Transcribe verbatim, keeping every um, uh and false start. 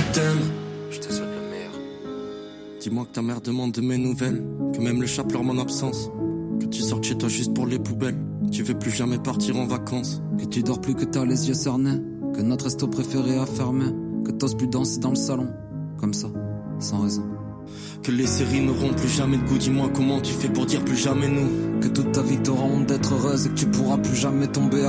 t'aime, je te souhaite le meilleur. Dis-moi que ta mère demande de mes nouvelles, que même le chat pleure mon absence, que tu sors de chez toi juste pour les poubelles, tu veux plus jamais partir en vacances, que tu dors plus, que t'as les yeux cernés, que notre resto préféré a fermé, que t'oses plus danser dans le salon, comme ça, sans raison. Que les séries n'auront plus jamais de goût, dis-moi comment tu fais pour dire plus jamais nous. Que toute ta vie t'aura honte d'être heureuse et que tu pourras plus jamais tomber